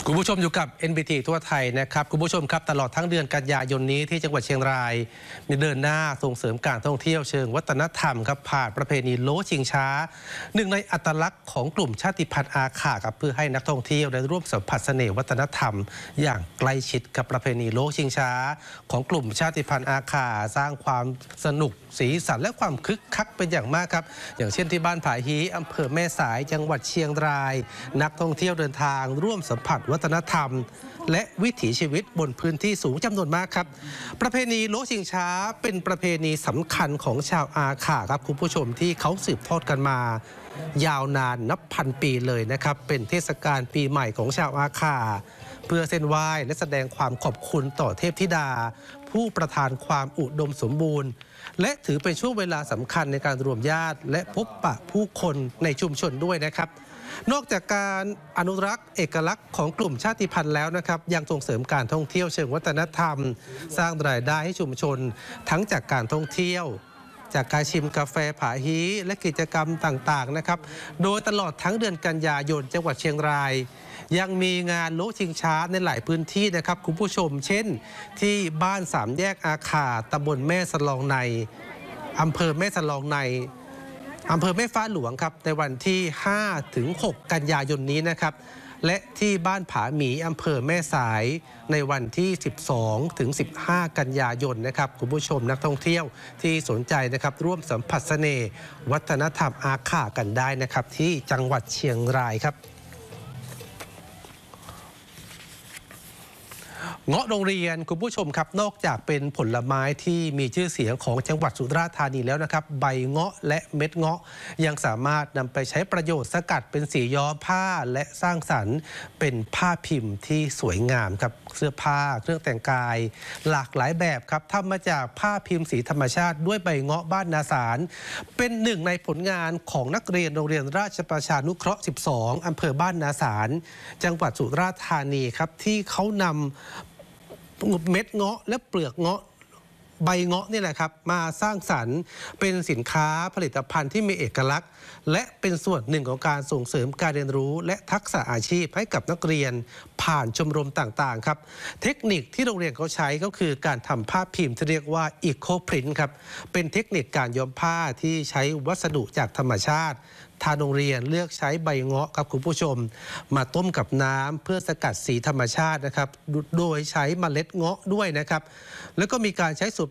คุณผู้ชมอยู่กับ NBT ทั่วไทยนะครับคุณผู้ชมครับตลอดทั้งเดือนกันยายนนี้ที่จังหวัดเชียงรายมีเดินหน้าส่งเสริมการท่องเที่ยวเชิงวัฒนธรรมครับผ่านประเพณีโล้ชิงช้าหนึ่งในอัตลักษณ์ของกลุ่มชาติพันธุ์อาข่าครับเพื่อให้นักท่องเที่ยวได้ร่วมสัมผัสเสน่ห์วัฒนธรรมอย่างใกล้ชิดกับประเพณีโล้ชิงช้าของกลุ่มชาติพันธุ์อาข่าสร้างความสนุกสีสันและความคึกคักเป็นอย่างมากครับอย่างเช่นที่บ้านผาฮีอำเภอแม่สายจังหวัดเชียงรายนักท่องเที่ยวเดินทางร่วมสัมผัสวัฒนธรรมและวิถีชีวิตบนพื้นที่สูงจำนวนมากครับประเพณีโล้ชิงช้าเป็นประเพณีสำคัญของชาวอาข่าครับคุณผู้ชมที่เขาสืบทอดกันมายาวนานนับพันปีเลยนะครับเป็นเทศกาลปีใหม่ของชาวอาข่าเพื่อเส้นไหว้และแสดงความขอบคุณต่อเทพธิดาผู้ประทานความอุดมสมบูรณ์และถือเป็นช่วงเวลาสำคัญในการรวมญาติและพบปะผู้คนในชุมชนด้วยนะครับนอกจากการอนุรักษ์เอกลักษณ์ของกลุ่มชาติพันธุ์แล้วนะครับยังส่งเสริมการท่องเที่ยวเชิงวัฒนธรรมสร้างรายได้ให้ชุมชนทั้งจากการท่องเที่ยวจากการชิมกาแฟผาฮีและกิจกรรมต่างๆนะครับโดยตลอดทั้งเดือนกันยายนจังหวัดเชียงรายยังมีงานโล้ชิงช้าในหลายพื้นที่นะครับคุณผู้ชมเช่นที่บ้านสามแยกอาข่าตำบลแม่สลองในอำเภอแม่สลองในอำเภอแม่ฟ้าหลวงครับในวันที่5 ถึง 6 กันยายนนี้นะครับและที่บ้านผาหมีอำเภอแม่สายในวันที่12 ถึง 15 กันยายนนะครับคุณผู้ชมนักท่องเที่ยวที่สนใจนะครับร่วมสัมผัสเสน่ห์วัฒนธรรมอาข่ากันได้นะครับที่จังหวัดเชียงรายครับเงาะโรงเรียนคุณผู้ชมครับนอกจากเป็นผลไม้ที่มีชื่อเสียงของจังหวัดสุราษฎร์ธานีแล้วนะครับใบเงาะและเม็ดเงาะยังสามารถนำไปใช้ประโยชน์สกัดเป็นสีย้อมผ้าและสร้างสรรค์เป็นผ้าพิมพ์ที่สวยงามครับเสื้อผ้าเครื่องแต่งกายหลากหลายแบบครับทำมาจากผ้าพิมพ์สีธรรมชาติด้วยใบเงาะบ้านนาสารเป็นหนึ่งในผลงานของนักเรียนโรงเรียนราชประชานุเคราะห์ 12 อำเภอบ้านนาสารจังหวัดสุราษฎร์ธานีครับที่เขานำเม็ดเงาะและเปลือกเงาะใบเงาะนี่แหละครับมาสร้างสรรค์เป็นสินค้าผลิตภัณฑ์ที่มีเอกลักษณ์และเป็นส่วนหนึ่งของการส่งเสริมการเรียนรู้และทักษะอาชีพให้กับนักเรียนผ่านชมรมต่างๆครับเทคนิคที่โรงเรียนเขาใช้ก็คือการทำผ้าพิมพ์ที่เรียกว่า Eco Print ครับเป็นเทคนิคการย้อมผ้าที่ใช้วัสดุจากธรรมชาติทางโรงเรียนเลือกใช้ใบเงาะครับคุณผู้ชมมาต้มกับน้ำเพื่อสกัดสีธรรมชาตินะครับโดยใช้เมล็ดเงาะด้วยนะครับแล้วก็มีการใช้ส่วน